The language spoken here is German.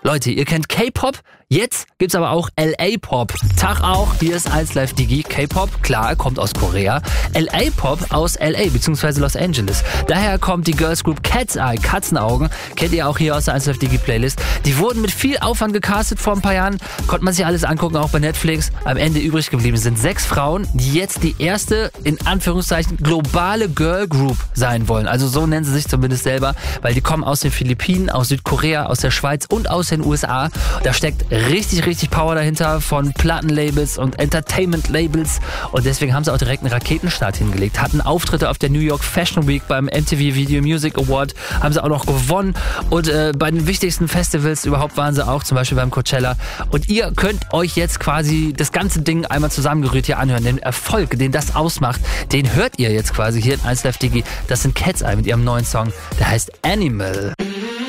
Leute, ihr kennt K-Pop, jetzt gibt's aber auch LA-Pop. Tag auch, hier ist 1Live Digi. K-Pop, klar, kommt aus Korea. LA-Pop aus LA, beziehungsweise Los Angeles. Daher kommt die Girls Group Cat's Eye, Katzenaugen. Kennt ihr auch hier aus der 1Live Digi Playlist. Die wurden mit viel Aufwand gecastet vor ein paar Jahren. Konnte man sich alles angucken, auch bei Netflix. Am Ende übrig geblieben sind 6 Frauen, die jetzt die erste, in Anführungszeichen, globale Girl Group sein wollen. Also so nennen sie sich zumindest selber, weil die kommen aus den Philippinen, aus Südkorea, aus der Schweiz und aus den USA. Da steckt richtig Power dahinter von Plattenlabels und Entertainment-Labels und deswegen haben sie auch direkt einen Raketenstart hingelegt. Hatten Auftritte auf der New York Fashion Week beim MTV Video Music Award, haben sie auch noch gewonnen und bei den wichtigsten Festivals überhaupt waren sie auch, zum Beispiel beim Coachella. Und ihr könnt euch jetzt quasi das ganze Ding einmal zusammengerührt hier anhören. Den Erfolg, den das ausmacht, den hört ihr jetzt quasi hier in 1Live Digi. Das sind Cat's Eye mit ihrem neuen Song, der heißt Animal.